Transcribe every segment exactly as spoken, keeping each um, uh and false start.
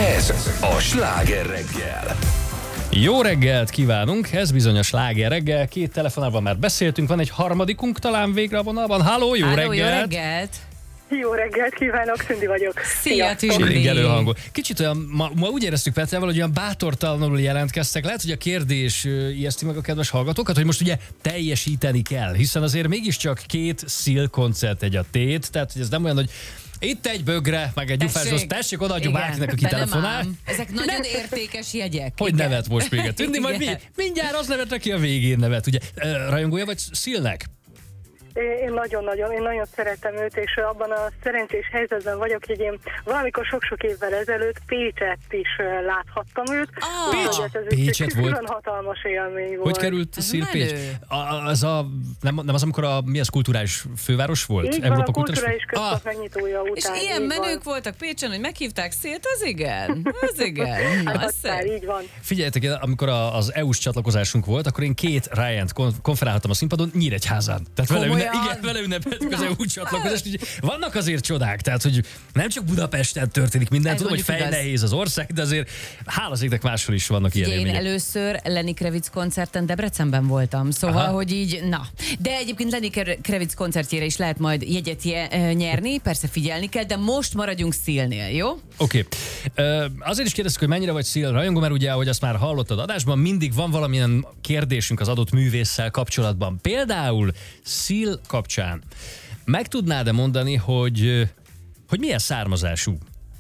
Ez a Sláger reggel. Jó reggelt kívánunk, ez bizony a Sláger reggel. Két telefonálval már beszéltünk, van egy harmadikunk talán végre a vonalban. Halló, jó Halló, reggelt! jó reggelt! Jó reggelt kívánok, Szündi vagyok. Szia, Tündi! Csilingelő hangú. Kicsit olyan, ma, ma úgy éreztük Petrával, hogy olyan bátortalanul jelentkeztek. Lehet, hogy a kérdés ö, ijeszti meg a kedves hallgatókat, hogy most ugye teljesíteni kell, hiszen azért mégiscsak két Seal koncert egy a tét, tehát hogy ez nem olyan, hogy itt egy bögre, meg egy gyufázshoz, tessék, odaadjuk bárkinek, aki telefonál. Ezek nagyon értékes jegyek. Hogy igen. nevet most még? Tündi, majd mi, mindjárt az nevet, aki a végén nevet. Ugye, rajongója vagy Sealnek? Én nagyon-nagyon, én nagyon szeretem őt, és abban a szerencsés helyzetben vagyok, hogy én valamikor sok-sok évvel ezelőtt Pécsett is láthattam őt. Ah, Pécs, ez Pécset egy volt. külön hatalmas élmény volt. Hogy került Ez Seal menő. Pécs? A, az a, nem, nem az, amikor a, mi az, kulturális főváros volt? Így van, a kulturális központ ah, megnyitója És után. ilyen így menők van. voltak Pécsen, hogy meghívták Sealt, az igen. Az igen. Hát Az aztán szép. így van. Figyeljetek, amikor a, az é u-s csatlakozásunk volt, akkor én két Ryant kon- konferáltam a színpadon Nyíregyházán. Tehát vele, ünne, Komolyan? igen, vele ünnepeltük az é u csatlakozást. Úgyhogy vannak azért csodák, tehát hogy nem csak Budapesten történik minden, Ez tudom, hogy mondjuk igaz. fejnehéz az ország, de azért hála az égnek máshol is vannak ilyen Ugye én élmények. először Lenny Kravitz koncerten Debrecenben voltam, szóval, Aha. hogy így, na. De egyébként Lenny Kravitz koncertjére is lehet majd jegyet je- nyerni, persze figyelni kell, de most maradjunk Sealnél, jó? Oké. Okay. Azért is kérdeztük, hogy mennyire vagy Seal rajongó, mert ugye, ahogy azt már hallottad adásban, mindig van valamilyen kérdésünk az adott művésszel kapcsolatban. Például Seal kapcsán. Meg tudnád-e mondani, hogy, hogy milyen származású?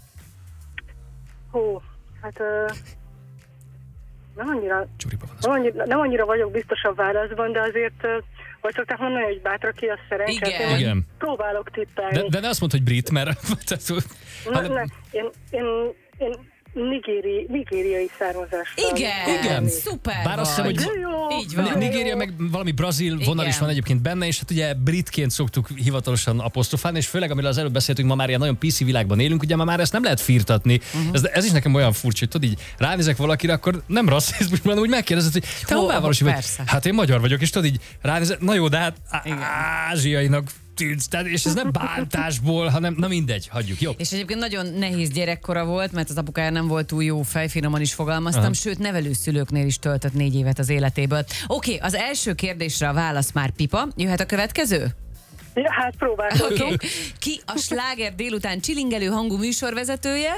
Hú, hát uh, nem annyira, Csuriba van az. nem annyira, nem annyira vagyok biztos a válaszban, de azért, uh, hogy szokták mondani, hogy bátra ki a szerencsét. Igen. Én Igen. próbálok tippelni. De, de ne azt mondd, hogy brit, mert... Ne, ne, én, én, én nigéri, nigériai származású. Igen, Igen. szuper Bár azt hiszem, vagy. hogy De jó. Így van. Ni- Nigéria meg valami brazil vonal is Igen. van egyébként benne, és hát ugye britként szoktuk hivatalosan apostrofálni, és főleg, amiről az előbb beszéltünk, ma már ilyen nagyon pé cé világban élünk, ugye ma már ezt nem lehet firtatni. Uh-huh. Ez, ez is nekem olyan furcsa, hogy tudod, így ránézek valakire, akkor nem rasszizmus, hanem úgy megkérdezed, hogy te Hol- hová valósi vagy? persze. Hát én magyar vagyok, és tudod így ránézek, na jó, de hát á- ázsiainak tűnsz, tehát, és ez nem bántásból, hanem na mindegy, hagyjuk, jó? És egyébként nagyon nehéz gyerekkora volt, mert az apukája nem volt túl jó fej, finoman is fogalmaztam, Aha. sőt nevelőszülőknél is töltött négy évet az életéből. Oké, az első kérdésre a válasz már pipa. Jöhet a következő? Ja, hát próbálkozunk. Oké. Okay. Ki a Sláger délután csilingelő hangú műsorvezetője?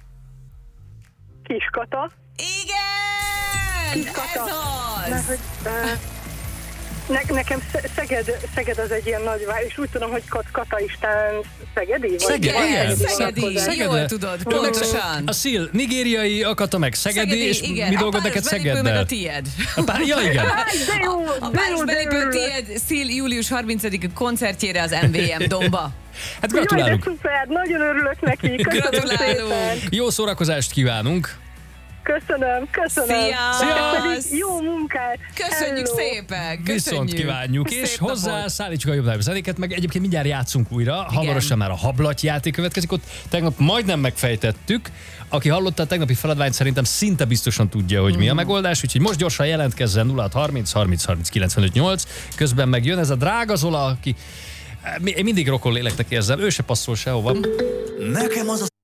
Kiskata. Igen! Kiskata. Ez Mert, az! hogy, uh, ne, nekem Sze- Szeged, Szeged az egy ilyen nagy vár, és úgy tudom, hogy Kat- Kata Istán szegedi? Vagy Szeged, vagy- igen. vagy- Szegedi, vagy- Szeged- jól tudod, Ő meg pontosan. A Szil, nigériai, Akata meg Szegedi, Szegedi, és igen. mi A dolgod páros neked belépő meg Szegeddel? a tied. A pár, ja, igen. Hát, de jó, A de páros jó, de belépő örülök. tied Szil július harmincadika koncertjére az em vé em Domba. Hát Jaj, de gratulálunk. szuper, nagyon örülök neki. Köszönöm Gratulálunk. szépen. Jó szórakozást kívánunk. Köszönöm, köszönöm. Szia! Nektek pedig jó munkát. Köszönjük Hello. szépen! Köszönjük. Viszont kívánjuk, Szép és napot. hozzá szállítsuk a jobb live zenéket, meg egyébként mindjárt játszunk újra. Hamarosan már a hablaty játék következik, ott tegnap majdnem megfejtettük. Aki hallotta a tegnapi feladványt, szerintem szinte biztosan tudja, hogy mi a megoldás, úgyhogy most gyorsan jelentkezzen nulla hat harminc harminc harminc kilencvenöt nyolc. Közben meg jön ez a drága Zola, aki én mindig rokon léleknek érzem, ő se passzol sehova. Nekem az a